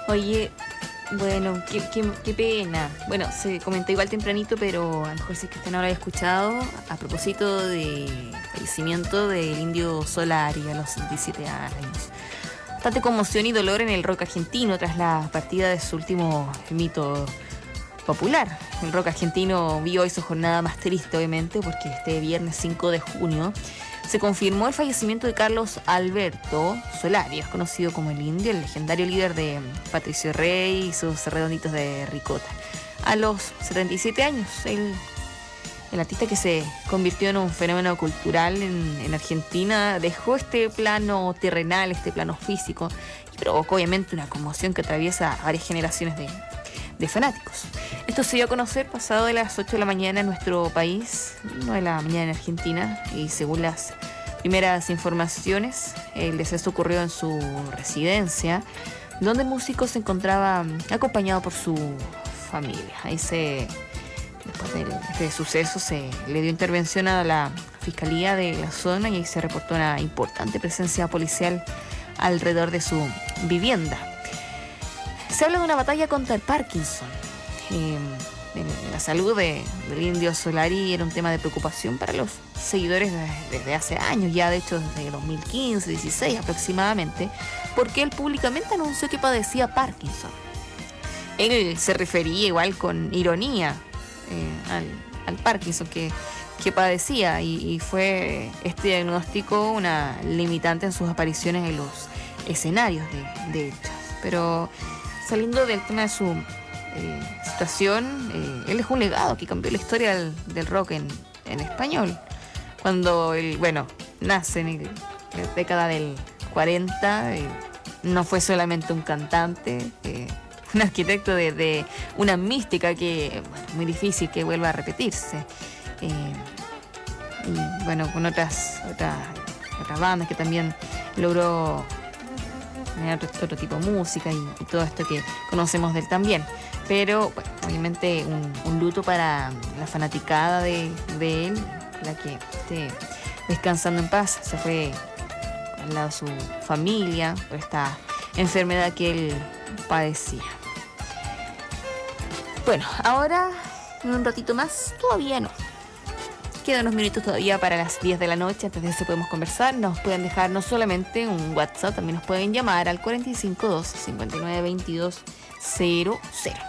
Oye, bueno, qué pena. Bueno, se comentó igual tempranito, pero a lo mejor si es que usted no lo había escuchado, a propósito de fallecimiento del Indio Solari a los 17 años. Bastante conmoción y dolor en el rock argentino tras la partida de su último mito popular. El rock argentino vio hoy su jornada más triste, obviamente, porque este viernes 5 de junio se confirmó el fallecimiento de Carlos Alberto Solari, conocido como el Indio, el legendario líder de Patricio Rey y sus redonditos de ricota. A los 77 años, el artista que se convirtió en un fenómeno cultural en Argentina dejó este plano terrenal, este plano físico, y provocó obviamente una conmoción que atraviesa a varias generaciones de fanáticos. Esto se dio a conocer pasado de las 8 de la mañana en nuestro país, 9 de la mañana en Argentina, y según las primeras informaciones, el deceso ocurrió en su residencia, donde el músico se encontraba acompañado por su familia. Después de este suceso se le dio intervención a la fiscalía de la zona y ahí se reportó una importante presencia policial alrededor de su vivienda. Se habla de una batalla contra el Parkinson. La salud del Indio Solari era un tema de preocupación para los seguidores desde hace años, ya de hecho desde 2015, 16 aproximadamente, porque él públicamente anunció que padecía Parkinson. Él se refería igual con ironía al Parkinson que padecía y fue este diagnóstico una limitante en sus apariciones en los escenarios de hechos. Pero saliendo del tema de su situación, él dejó un legado que cambió la historia del rock en español. Cuando él, nace en la década del 40, no fue solamente un cantante, un arquitecto de una mística que, muy difícil que vuelva a repetirse. Y con otras bandas que también logró otro tipo de música y todo esto que conocemos de él también. Pero, obviamente un luto para la fanaticada de él, la que esté descansando en paz. Se fue al lado de su familia por esta enfermedad que él padecía. Bueno, ahora, en un ratito más, todavía no. Quedan unos minutos todavía para las 10 de la noche. Antes de eso podemos conversar. Nos pueden dejar no solamente un WhatsApp, también nos pueden llamar al 452-5922-00.